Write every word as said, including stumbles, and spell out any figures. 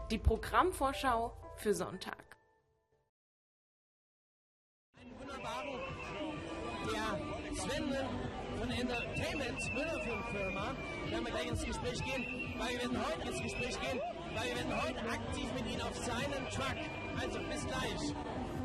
Die Programmvorschau für Sonntag. Einen wunderbaren, ja, Sven von der Entertainment Müller-Firma, werden wir gleich ins Gespräch gehen, weil wir werden heute ins Gespräch gehen, weil wir werden heute aktiv mit Ihnen auf seinen Truck. Also bis gleich.